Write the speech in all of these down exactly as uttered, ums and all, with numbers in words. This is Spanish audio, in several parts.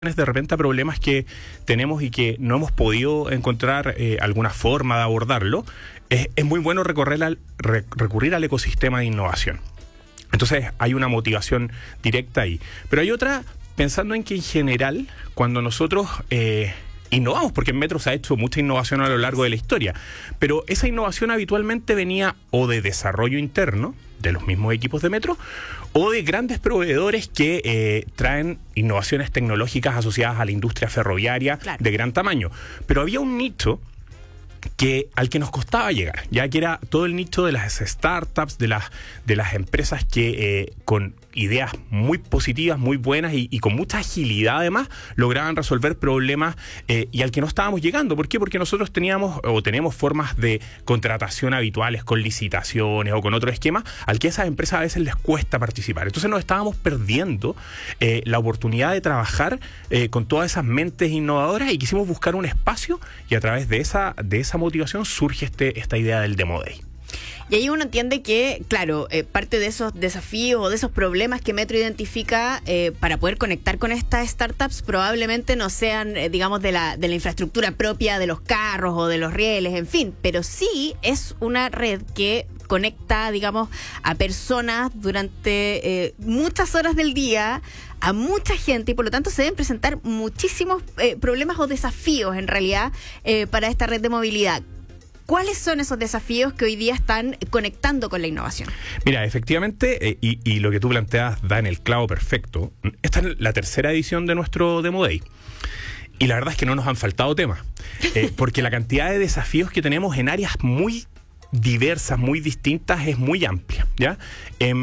de repente a problemas que tenemos y que no hemos podido encontrar eh, alguna forma de abordarlo, es, es muy bueno recorrer al, re, recurrir al ecosistema de innovación. Entonces hay una motivación directa ahí. Pero hay otra pensando en que en general, cuando nosotros eh, innovamos, porque en Metro se ha hecho mucha innovación a lo largo de la historia, pero esa innovación habitualmente venía o de desarrollo interno, de los mismos equipos de Metro, o de grandes proveedores que eh, traen innovaciones tecnológicas asociadas a la industria ferroviaria, claro, de gran tamaño. Pero había un nicho que al que nos costaba llegar, ya que era todo el nicho de las startups, de las, de las empresas que eh, con ideas muy positivas, muy buenas y, y con mucha agilidad además lograban resolver problemas eh, y al que no estábamos llegando. ¿Por qué? Porque nosotros teníamos o tenemos formas de contratación habituales con licitaciones o con otro esquema al que a esas empresas a veces les cuesta participar. Entonces nos estábamos perdiendo eh, la oportunidad de trabajar eh, con todas esas mentes innovadoras y quisimos buscar un espacio y a través de esa, de esa motivación surge este, esta idea del Demo Day. Y ahí uno entiende que, claro, eh, parte de esos desafíos o de esos problemas que Metro identifica eh, para poder conectar con estas startups probablemente no sean, eh, digamos, de la, de la infraestructura propia de los carros o de los rieles, en fin, pero sí es una red que conecta, digamos, a personas durante eh, muchas horas del día, a mucha gente, y por lo tanto se deben presentar muchísimos eh, problemas o desafíos en realidad eh, para esta red de movilidad. ¿Cuáles son esos desafíos que hoy día están conectando con la innovación? Mira, efectivamente, eh, y, y lo que tú planteas da en el clavo perfecto. Esta es la tercera edición de nuestro Demo Day. Y la verdad es que no nos han faltado temas. Eh, porque la cantidad de desafíos que tenemos en áreas muy diversas, muy distintas, es muy amplia, ¿ya? Eh,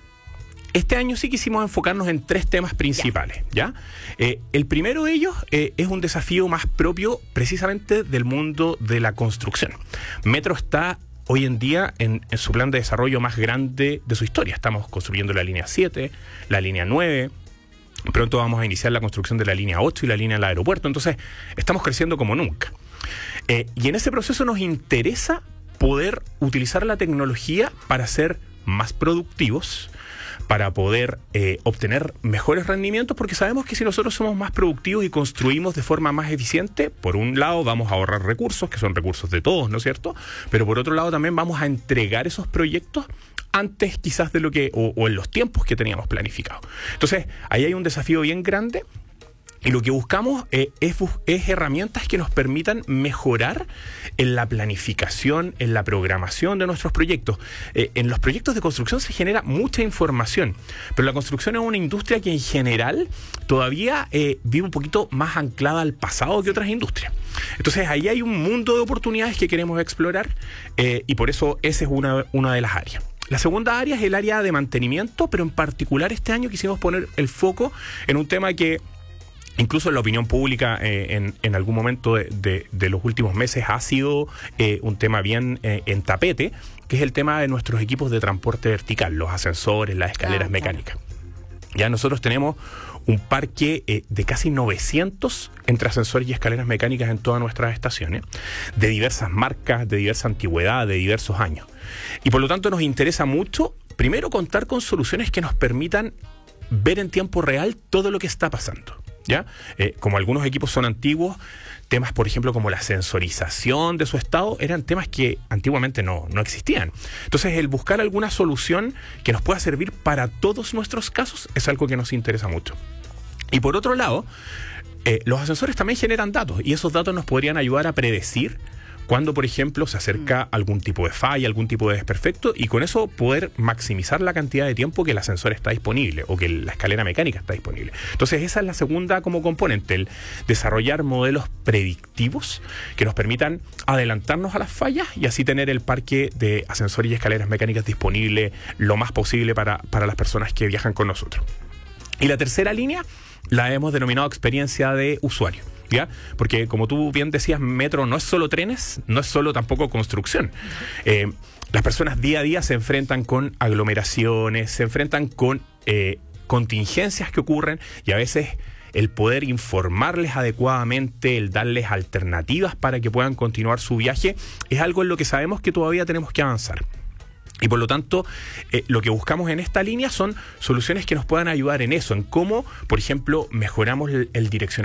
Este año sí quisimos enfocarnos en tres temas principales, ¿ya? Eh, el primero de ellos eh, es un desafío más propio precisamente del mundo de la construcción. Metro está hoy en día en, en su plan de desarrollo más grande de su historia. Estamos construyendo la línea siete, la línea nueve, pronto vamos a iniciar la construcción de la línea ocho y la línea del aeropuerto. Entonces, estamos creciendo como nunca. Eh, y en ese proceso nos interesa poder utilizar la tecnología para ser más productivos, para poder eh, obtener mejores rendimientos, porque sabemos que si nosotros somos más productivos y construimos de forma más eficiente, por un lado vamos a ahorrar recursos, que son recursos de todos, ¿no es cierto? Pero por otro lado también vamos a entregar esos proyectos antes quizás de lo que, o, o en los tiempos que teníamos planificados. Entonces, ahí hay un desafío bien grande. Y lo que buscamos eh, es, es herramientas que nos permitan mejorar en la planificación, en la programación de nuestros proyectos. Eh, en los proyectos de construcción se genera mucha información, pero la construcción es una industria que en general todavía eh, vive un poquito más anclada al pasado que otras industrias. Entonces ahí hay un mundo de oportunidades que queremos explorar eh, y por eso esa es una, una de las áreas. La segunda área es el área de mantenimiento, pero en particular este año quisimos poner el foco en un tema que incluso en la opinión pública eh, en, en algún momento de, de, de los últimos meses ha sido eh, un tema bien eh, en tapete, que es el tema de nuestros equipos de transporte vertical, los ascensores, las escaleras, claro, mecánicas. Claro. Ya nosotros tenemos un parque eh, de casi novecientos entre ascensores y escaleras mecánicas en todas nuestras estaciones, de diversas marcas, de diversa antigüedad, de diversos años. Y por lo tanto nos interesa mucho, primero, contar con soluciones que nos permitan ver en tiempo real todo lo que está pasando. ¿Ya? Eh, como algunos equipos son antiguos, temas por ejemplo como la sensorización de su estado eran temas que antiguamente no, no existían. Entonces el buscar alguna solución que nos pueda servir para todos nuestros casos es algo que nos interesa mucho. Y por otro lado, eh, los ascensores también generan datos y esos datos nos podrían ayudar a predecir cuando, por ejemplo, se acerca algún tipo de falla, algún tipo de desperfecto, y con eso poder maximizar la cantidad de tiempo que el ascensor está disponible o que la escalera mecánica está disponible. Entonces esa es la segunda como componente, el desarrollar modelos predictivos que nos permitan adelantarnos a las fallas y así tener el parque de ascensores y escaleras mecánicas disponible lo más posible para, para las personas que viajan con nosotros. Y la tercera línea la hemos denominado experiencia de usuario, ¿ya? Porque como tú bien decías, Metro no es solo trenes, no es solo tampoco construcción. Eh, las personas día a día se enfrentan con aglomeraciones, se enfrentan con eh, contingencias que ocurren y a veces el poder informarles adecuadamente, el darles alternativas para que puedan continuar su viaje, es algo en lo que sabemos que todavía tenemos que avanzar. Y por lo tanto, eh, lo que buscamos en esta línea son soluciones que nos puedan ayudar en eso, en cómo, por ejemplo, mejoramos el, el direccionamiento